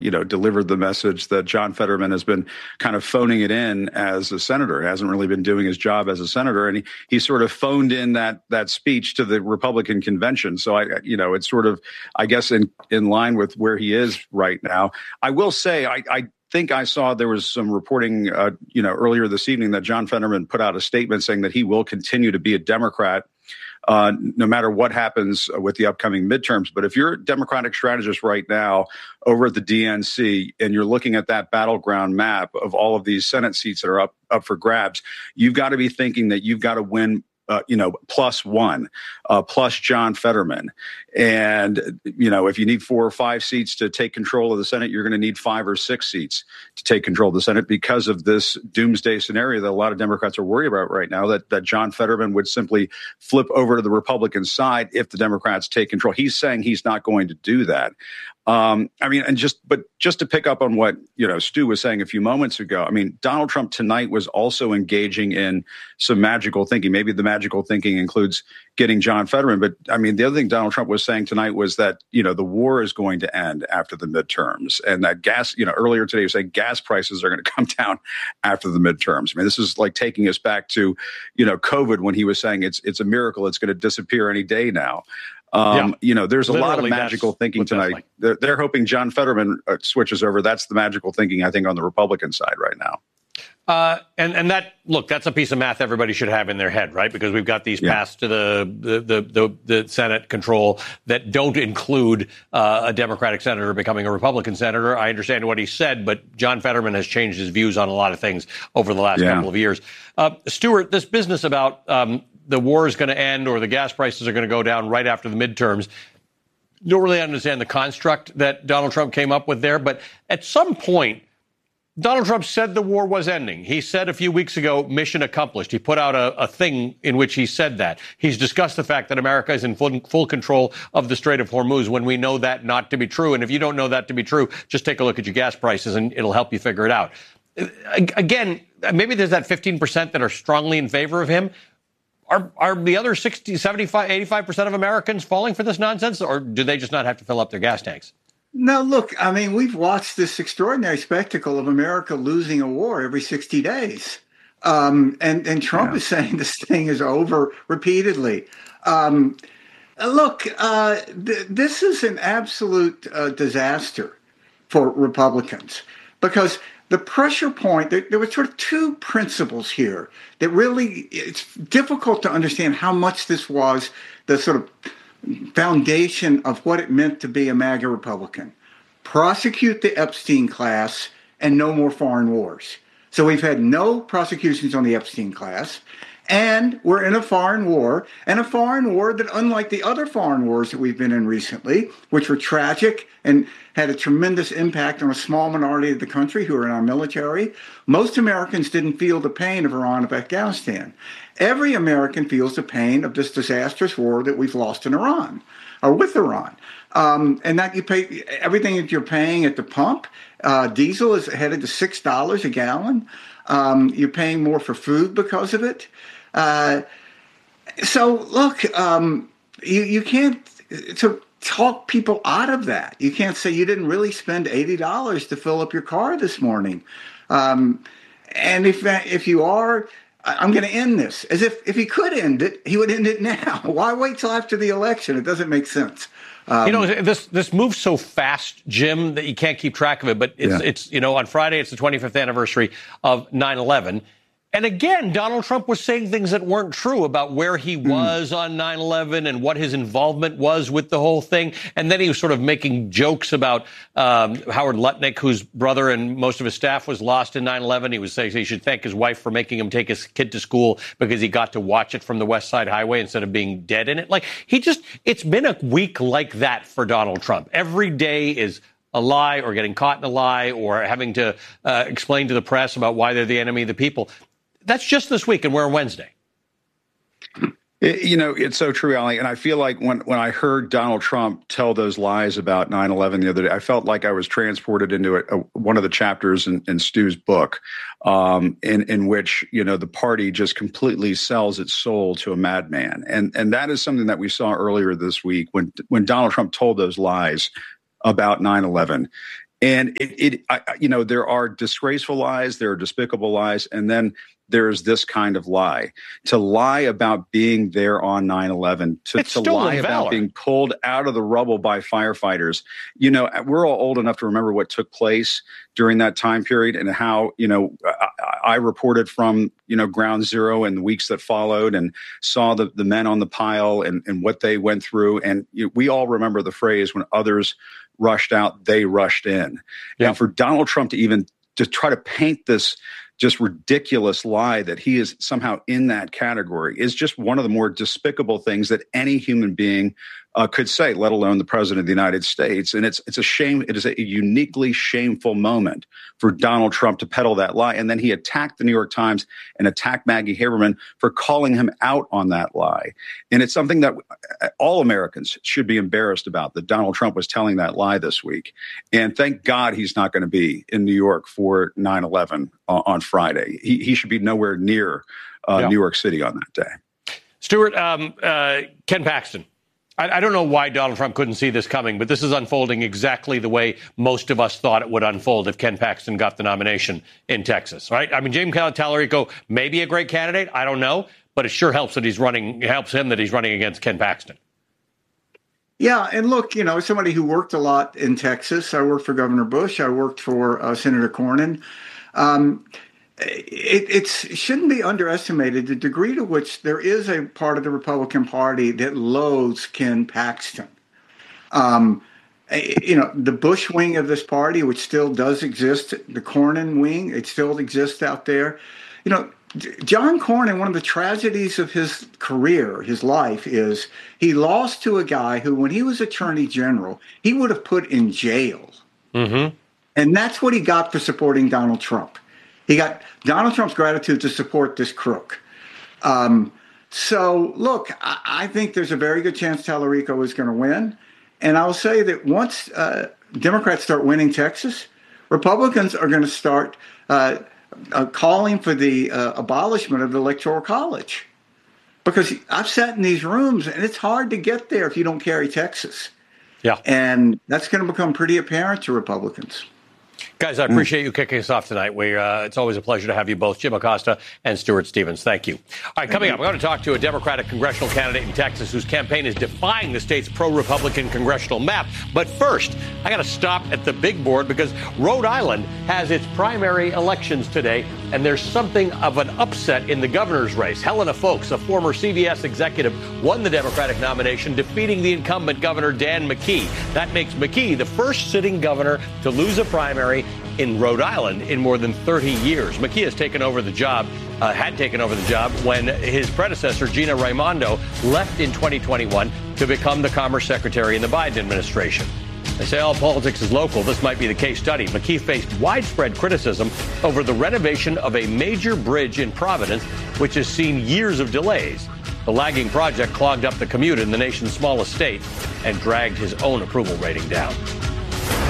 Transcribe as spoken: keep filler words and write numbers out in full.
you know, delivered the message that John Fetterman has been kind of phoning it in as a senator. He hasn't really been doing his job as a senator. And he, he sort of phoned in that that speech to the Republican convention. So, I, you know, it's sort of, I guess, in, in line with where he is right now. I will say, I, I think I saw there was some reporting, uh, you know, earlier this evening that John Fetterman put out a statement saying that he will continue to be a Democrat Uh, no matter what happens with the upcoming midterms. But if you're a Democratic strategist right now over at the D N C and you're looking at that battleground map of all of these Senate seats that are up, up for grabs, you've got to be thinking that you've got to win Uh, you know, plus one, uh, plus John Fetterman. And, you know, if you need four or five seats to take control of the Senate, you're going to need five or six seats to take control of the Senate because of this doomsday scenario that a lot of Democrats are worried about right now, that, that John Fetterman would simply flip over to the Republican side if the Democrats take control. He's saying he's not going to do that. Um, I mean, and just, but just to pick up on what, you know, Stu was saying a few moments ago, I mean, Donald Trump tonight was also engaging in some magical thinking. Maybe the magical thinking includes getting John Fetterman. But I mean, the other thing Donald Trump was saying tonight was that, you know, the war is going to end after the midterms, and that gas, you know, earlier today he was saying gas prices are going to come down after the midterms. I mean, this is like taking us back to, you know, COVID, when he was saying it's, it's a miracle. It's going to disappear any day now. Um, yeah. You know, there's a Literally, lot of magical thinking tonight. Like. They're, they're hoping John Fetterman uh, switches over. That's the magical thinking, I think, on the Republican side right now. Uh, and, and that, look, that's a piece of math everybody should have in their head, right? Because we've got these yeah. passed to the, the, the, the, the Senate control that don't include uh, a Democratic senator becoming a Republican senator. I understand what he said, but John Fetterman has changed his views on a lot of things over the last yeah. couple of years. Uh, Stuart, this business about um, the war is going to end or the gas prices are going to go down right after the midterms, don't really understand the construct that Donald Trump came up with there. But at some point, Donald Trump said the war was ending. He said a few weeks ago, mission accomplished. He put out a, a thing in which he said that. He's discussed the fact that America is in full, full control of the Strait of Hormuz when we know that not to be true. And if you don't know that to be true, just take a look at your gas prices and it'll help you figure it out. Again, maybe there's that fifteen percent that are strongly in favor of him. Are, are the other sixty, seventy-five, eighty-five percent of Americans falling for this nonsense, or do they just not have to fill up their gas tanks? No, look, I mean, we've watched this extraordinary spectacle of America losing a war every sixty days. Um, and, and Trump yeah. is saying this thing is over repeatedly. Um, look, uh, th- this is an absolute uh, disaster for Republicans because the pressure point, there, there were sort of two principles here that really, it's difficult to understand how much this was the sort of foundation of what it meant to be a MAGA Republican. Prosecute the Epstein class and no more foreign wars. So we've had no prosecutions on the Epstein class, and we're in a foreign war, and a foreign war that, unlike the other foreign wars that we've been in recently, which were tragic and had a tremendous impact on a small minority of the country who are in our military, most Americans didn't feel the pain of Iran or Afghanistan. Every American feels the pain of this disastrous war that we've lost in Iran, or with Iran. Um, and that you pay everything that you're paying at the pump. Uh, diesel is headed to six dollars a gallon. Um, you're paying more for food because of it. Uh, so, look, um, you, you can't to talk people out of that. You can't say you didn't really spend eighty dollars to fill up your car this morning. Um, and if if you are, I'm going to end this. As if, if he could end it, he would end it now. Why wait till after the election? It doesn't make sense. Um, you know, this this moves so fast, Jim, that you can't keep track of it. But it's, yeah. it's you know, on Friday, it's the twenty-fifth anniversary of nine eleven. And again, Donald Trump was saying things that weren't true about where he was mm. on nine eleven and what his involvement was with the whole thing. And then he was sort of making jokes about um, Howard Lutnick, whose brother and most of his staff was lost in nine eleven. He was saying he should thank his wife for making him take his kid to school because he got to watch it from the West Side Highway instead of being dead in it. Like, he just, it's been a week like that for Donald Trump. Every day is a lie or getting caught in a lie or having to uh, explain to the press about why they're the enemy of the people. That's just this week, and we're on Wednesday. It, you know, it's so true, Ali. And I feel like when, when I heard Donald Trump tell those lies about nine eleven the other day, I felt like I was transported into a, a, one of the chapters in, in Stu's book, um, in, in which, you know, the party just completely sells its soul to a madman. And and that is something that we saw earlier this week when when Donald Trump told those lies about nine eleven. And it, it I, you know, there are disgraceful lies, there are despicable lies, and then there's this kind of lie. To lie about being there on nine eleven, to, to lie valor. about being pulled out of the rubble by firefighters. You know, we're all old enough to remember what took place during that time period and how, you know, I, I reported from, you know, ground zero and the weeks that followed and saw the, the men on the pile and, and what they went through. And you know, we all remember the phrase, when others rushed out, they rushed in. Yep. And for Donald Trump to even to try to paint this just ridiculous lie that he is somehow in that category is just one of the more despicable things that any human being uh, could say, let alone the president of the United States. And it's it's a shame. It is a uniquely shameful moment for Donald Trump to peddle that lie. And then he attacked the New York Times and attacked Maggie Haberman for calling him out on that lie. And it's something that all Americans should be embarrassed about, that Donald Trump was telling that lie this week. And thank God he's not going to be in New York for nine eleven on Friday. He, he should be nowhere near uh, yeah. New York City on that day. Stuart, um, uh, Ken Paxton. I, I don't know why Donald Trump couldn't see this coming, but this is unfolding exactly the way most of us thought it would unfold if Ken Paxton got the nomination in Texas, right? I mean, James Tallarico may be a great candidate. I don't know, but it sure helps that he's running, it helps him that he's running against Ken Paxton. Yeah, and look, you know, as somebody who worked a lot in Texas, I worked for Governor Bush, I worked for uh, Senator Cornyn. Um, it it's, it shouldn't be underestimated the degree to which there is a part of the Republican Party that loathes Ken Paxton. Um, you know, the Bush wing of this party, which still does exist, the Cornyn wing, it still exists out there. You know, John Cornyn, one of the tragedies of his career, his life, is he lost to a guy who, when he was Attorney General, he would have put in jail. Mm-hmm. And that's what he got for supporting Donald Trump. He got Donald Trump's gratitude to support this crook. Um, so, look, I, I think there's a very good chance Tallarico is going to win. And I'll say that once uh, Democrats start winning Texas, Republicans are going to start uh, uh, calling for the uh, abolishment of the Electoral College. Because I've sat in these rooms, and it's hard to get there if you don't carry Texas. Yeah. And that's going to become pretty apparent to Republicans. Guys, I appreciate you kicking us off tonight. We, uh, it's always a pleasure to have you both, Jim Acosta and Stuart Stevens. Thank you. All right, coming up, we're going to talk to a Democratic congressional candidate in Texas whose campaign is defying the state's pro-Republican congressional map. But first, I got to stop at the big board because Rhode Island has its primary elections today, and there's something of an upset in the governor's race. Helena Foulkes, a former C B S executive, won the Democratic nomination, defeating the incumbent Governor Dan McKee. That makes McKee the first sitting governor to lose a primary in Rhode Island in more than thirty years. McKee has taken over the job, uh, had taken over the job when his predecessor, Gina Raimondo, left in twenty twenty-one to become the Commerce Secretary in the Biden administration. They say all politics is local. This might be the case study. McKee faced widespread criticism over the renovation of a major bridge in Providence, which has seen years of delays. The lagging project clogged up the commute in the nation's smallest state and dragged his own approval rating down.